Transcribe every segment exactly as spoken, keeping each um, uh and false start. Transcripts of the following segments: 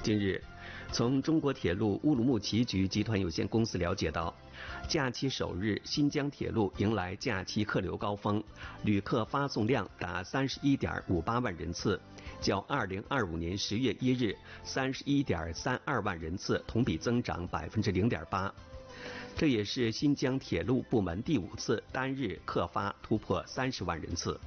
近日，从中国铁路乌鲁木齐局集团有限公司了解到，假期首日，新疆铁路迎来假期客流高峰，旅客发送量达三十一点五八万人次，较二零二五年十月一日三十一点三二万人次同比增长百分之零点八。这也是新疆铁路部门第五次单日客发突破三十万人次。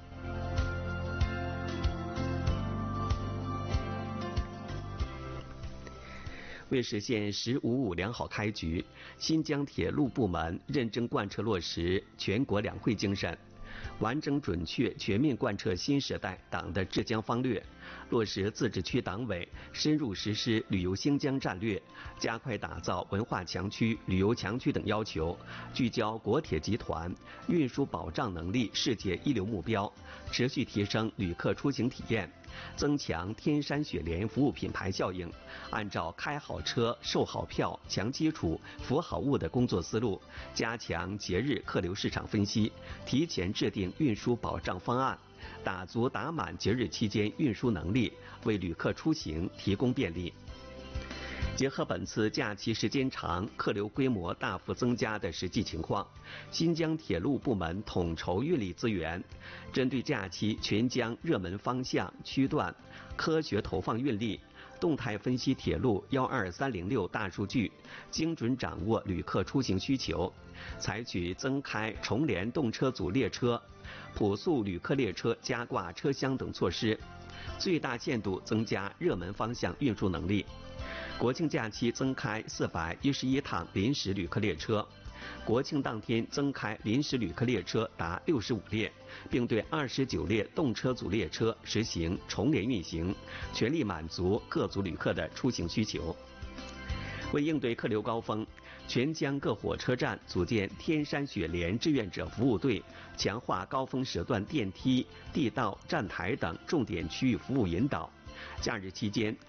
为实现“十五五”良好开局，新疆铁路部门认真贯彻落实全国两会精神，完整准确全面贯彻新时代党的治疆方略，落实自治区党委深入实施旅游兴疆战略，加快打造文化强区、旅游强区等要求，聚焦国铁集团运输保障能力世界一流目标，持续提升旅客出行体验，增强天山雪莲服务品牌效应，按照开好车、售好票、强基础、服好物的工作思路，加强节日客流市场分析，提前制定运输保障方案，打足打满节日期间运输能力，为旅客出行提供便利。结合本次假期时间长、客流规模大幅增加的实际情况，新疆铁路部门统筹运力资源，针对假期全疆热门方向区段，科学投放运力，动态分析铁路一二三零六大数据，精准掌握旅客出行需求，采取增开重联动车组列车、普速旅客列车加挂车厢等措施，最大限度增加热门方向运输能力。国庆假期增开四百一十一趟临时旅客列车，国庆当天增开临时旅客列车达六十五列，并对二十九列动车组列车实行重联运行，全力满足各组旅客的出行需求。为应对客流高峰，全疆各火车站组建天山雪莲志愿者服务队，强化高峰时段电梯、地道、站台等重点区域服务引导。假日期间，